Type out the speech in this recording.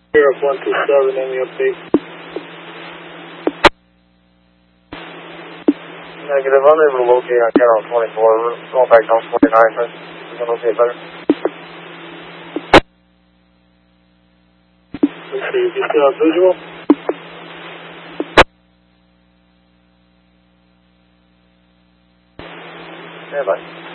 Here up 127, any update? Negative, unable to locate on channel 24, going back down 29, man. You can locate better. Let's see, if you still have visual? Yeah, bye.